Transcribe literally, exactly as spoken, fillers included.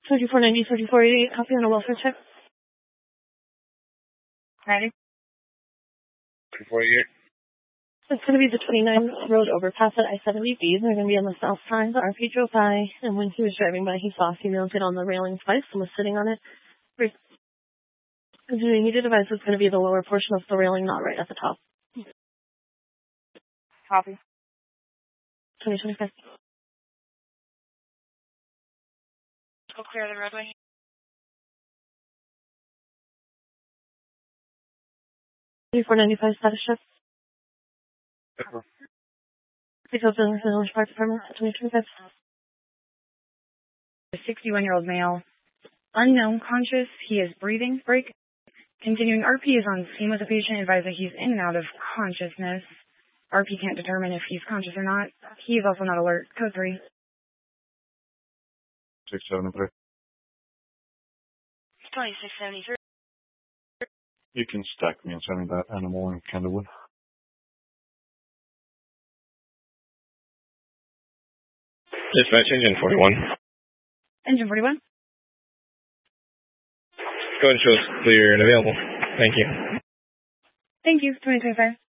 thirty-four ninety, thirty-four eighty-eight, copy on a welfare check. Ready? thirty-four eighty-eight. It's going to be the twenty-nine road overpass at I seventy B. They're going to be on the south side. The R P drove by, and when he was driving by, he saw a female get on the railing twice and was sitting on it. The needed device is going to be the lower portion of the railing, not right at the top. Copy. twenty twenty-five. Go clear the roadway. thirty-four ninety-five status check. Because of the Village Park Department, twenty twenty-five. A sixty-one-year-old male. Unknown conscious. He is breathing. Break. Continuing, R P is on scene with the patient. Advise that he's in and out of consciousness. R P can't determine if he's conscious or not. He is also not alert. Code three. six seventy-three. twenty-six seventy-three. You can stack me and send me that animal in Candlewood. Dispatch engine forty-one. Engine forty-one. Go ahead and show us clear and available. Thank you. Thank you. twenty twenty-five.